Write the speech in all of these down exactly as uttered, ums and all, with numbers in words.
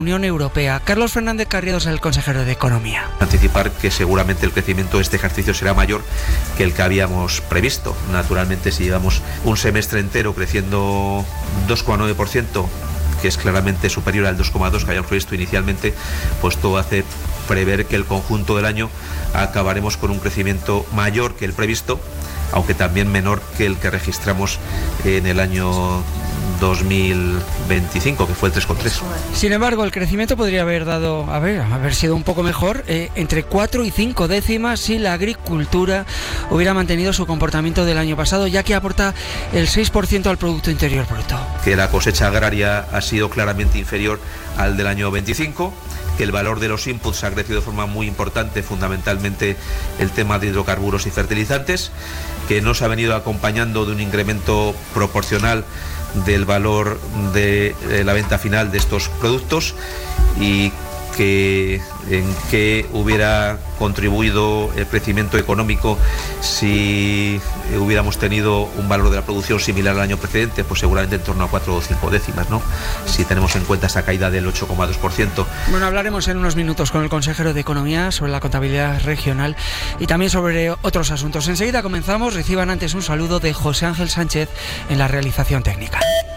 Unión Europea. Carlos Fernández Carriedo es el consejero de Economía. Anticipar que seguramente el crecimiento de este ejercicio será mayor que el que habíamos previsto. Naturalmente, si llevamos un semestre entero creciendo dos coma nueve por ciento, que es claramente superior al dos coma dos por ciento que habíamos previsto inicialmente, pues todo hace prever que el conjunto del año acabaremos con un crecimiento mayor que el previsto, aunque también menor que el que registramos en el año dos mil veinticinco, que fue el tres coma tres. Sin embargo, el crecimiento podría haber dado, a ver, haber sido un poco mejor, eh, entre cuatro y cinco décimas si la agricultura hubiera mantenido su comportamiento del año pasado, ya que aporta el seis por ciento al Producto Interior Bruto. Que la cosecha agraria ha sido claramente inferior al del año veinticinco, que el valor de los inputs ha crecido de forma muy importante, fundamentalmente el tema de hidrocarburos y fertilizantes, que no se ha venido acompañando de un incremento proporcional del valor de la venta final de estos productos, y que en qué hubiera contribuido el crecimiento económico si hubiéramos tenido un valor de la producción similar al año precedente, pues seguramente en torno a cuatro o cinco décimas, ¿no? Si tenemos en cuenta esa caída del ocho coma dos por ciento. Bueno, hablaremos en unos minutos con el consejero de Economía sobre la contabilidad regional y también sobre otros asuntos. Enseguida comenzamos. Reciban antes un saludo de José Ángel Sánchez en la realización técnica.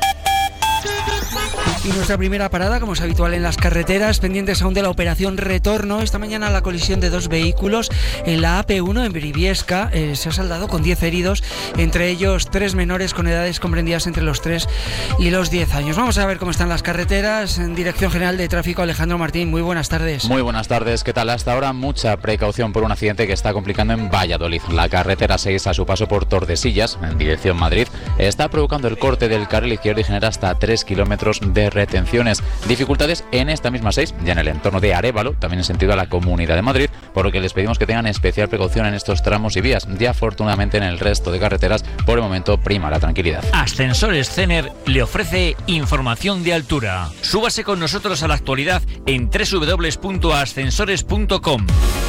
Y nuestra primera parada, como es habitual en las carreteras, pendientes aún de la operación Retorno. Esta mañana la colisión de dos vehículos en la A P uno en Briviesca eh, se ha saldado con diez heridos, entre ellos tres menores con edades comprendidas entre los tres y los diez años. Vamos a ver cómo están las carreteras. En Dirección General de Tráfico, Alejandro Martín, muy buenas tardes. Muy buenas tardes, ¿qué tal? Hasta ahora mucha precaución por un accidente que está complicando en Valladolid. La carretera seis, a su paso por Tordesillas, en dirección Madrid, está provocando el corte del carril izquierdo y genera hasta tres kilómetros de retenciones. Dificultades en esta misma seis, ya en el entorno de Arévalo, también en sentido a la Comunidad de Madrid, por lo que les pedimos que tengan especial precaución en estos tramos y vías. Ya afortunadamente en el resto de carreteras, por el momento, prima la tranquilidad. Ascensores Cener le ofrece información de altura. Súbase con nosotros a la actualidad en doble u doble u doble u punto ascensores punto com.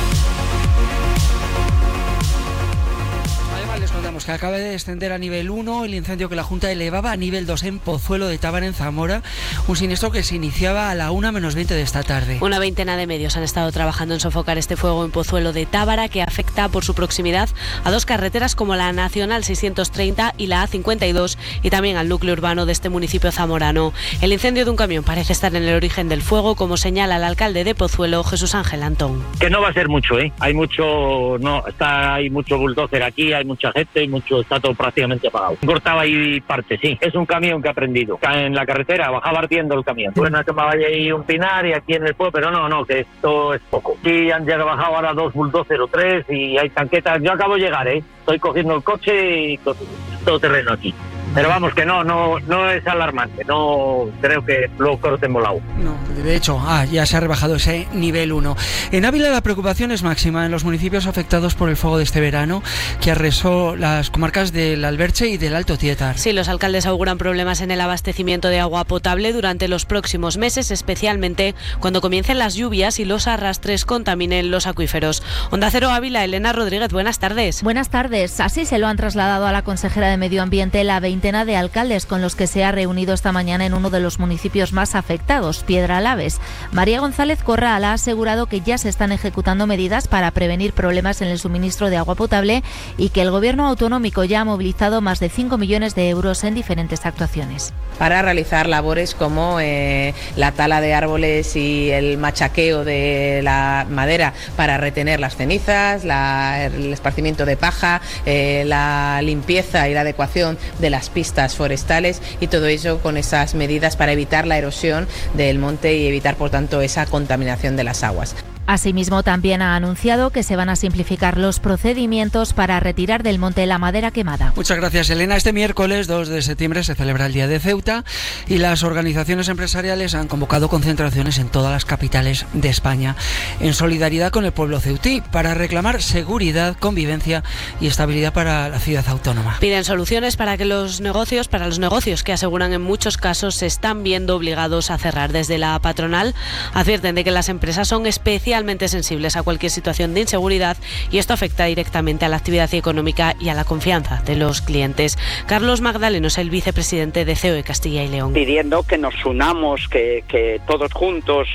Que acaba de descender a nivel uno el incendio que la Junta elevaba a nivel dos en Pozuelo de Tábara, en Zamora, un siniestro que se iniciaba a la una menos veinte de esta tarde. Una veintena de medios han estado trabajando en sofocar este fuego en Pozuelo de Tábara, que afecta por su proximidad a dos carreteras como la Nacional seiscientos treinta y la A cincuenta y dos, y también al núcleo urbano de este municipio zamorano. El incendio de un camión parece estar en el origen del fuego, como señala el alcalde de Pozuelo, Jesús Ángel Antón. Que no va a ser mucho, ¿eh? Hay mucho, no, está, hay mucho bulldozer aquí, hay mucha gente, hay mucho, está todo prácticamente apagado. Cortaba ahí parte, sí. Es un camión que ha prendido. En la carretera bajaba ardiendo el camión. Bueno, es que me vaya ahí un pinar y aquí en el pueblo, pero no, no, que esto es poco. Sí, han llegado bajado ahora dos bulldozer o tres y hay tanquetas. Yo acabo de llegar, ¿eh? Estoy cogiendo el coche y todo terreno aquí. Pero vamos, que no, no, no es alarmante, no creo que lo corten volado. No, de hecho, ah, ya se ha rebajado ese nivel uno. En Ávila la preocupación es máxima en los municipios afectados por el fuego de este verano, que arrasó las comarcas del Alberche y del Alto Tietar. Sí, los alcaldes auguran problemas en el abastecimiento de agua potable durante los próximos meses, especialmente cuando comiencen las lluvias y los arrastres contaminen los acuíferos. Onda Cero Ávila, Elena Rodríguez, buenas tardes. Buenas tardes. Así se lo han trasladado a la consejera de Medio Ambiente la veintena de alcaldes con los que se ha reunido esta mañana en uno de los municipios más afectados, Piedralaves. María González Corral ha asegurado que ya se están ejecutando medidas para prevenir problemas en el suministro de agua potable y que el gobierno autonómico ya ha movilizado más de cinco millones de euros en diferentes actuaciones. Para realizar labores como eh, la tala de árboles y el machaqueo de la madera para retener las cenizas, la, el esparcimiento de paja, eh, la limpieza y la adecuación de las pistas forestales, y todo ello con esas medidas para evitar la erosión del monte y evitar, por tanto, esa contaminación de las aguas. Asimismo, también ha anunciado que se van a simplificar los procedimientos para retirar del monte la madera quemada. Muchas gracias, Elena. Este miércoles dos de septiembre se celebra el Día de Ceuta y las organizaciones empresariales han convocado concentraciones en todas las capitales de España en solidaridad con el pueblo ceutí para reclamar seguridad, convivencia y estabilidad para la ciudad autónoma. Piden soluciones para que los negocios, para los negocios que aseguran en muchos casos se están viendo obligados a cerrar. Desde la patronal advierten de que las empresas son especiales especialmente sensibles a cualquier situación de inseguridad y esto afecta directamente a la actividad económica y a la confianza de los clientes. Carlos Magdaleno es el vicepresidente de C O E Castilla y León. Pidiendo que nos unamos, que, que todos juntos